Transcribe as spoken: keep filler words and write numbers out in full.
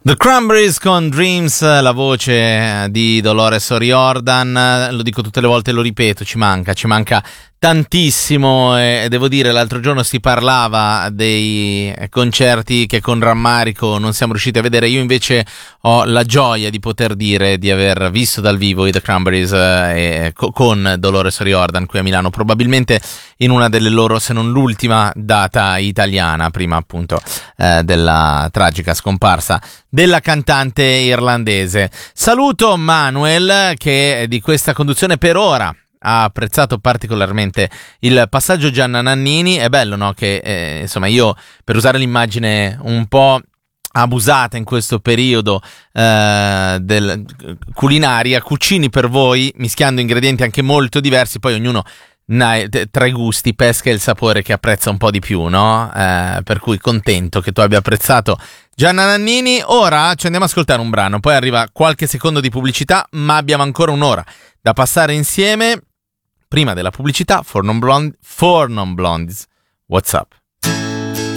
The Cranberries con Dreams, la voce di Dolores O'Riordan. Lo dico tutte le volte, lo ripeto, ci manca, ci manca tantissimo, e devo dire, l'altro giorno si parlava dei concerti che con rammarico non siamo riusciti a vedere. Io invece ho la gioia di poter dire di aver visto dal vivo i The Cranberries eh, co- con Dolores O'Riordan qui a Milano, probabilmente in una delle loro, se non l'ultima, data italiana, prima appunto eh, della tragica scomparsa della cantante irlandese. Saluto Manuel, che di questa conduzione per ora ha apprezzato particolarmente il passaggio Gianna Nannini. È bello, no? Che eh, insomma, io, per usare l'immagine un po' abusata in questo periodo eh, del culinaria, cucini per voi mischiando ingredienti anche molto diversi, poi ognuno tra i gusti pesca il sapore che apprezza un po' di più, no? Eh, per cui contento che tu abbia apprezzato Gianna Nannini. Ora ci andiamo a ascoltare un brano, poi arriva qualche secondo di pubblicità, ma abbiamo ancora un'ora da passare insieme. Prima della pubblicità, For Non Blonde, For Non Blondes, What's Up?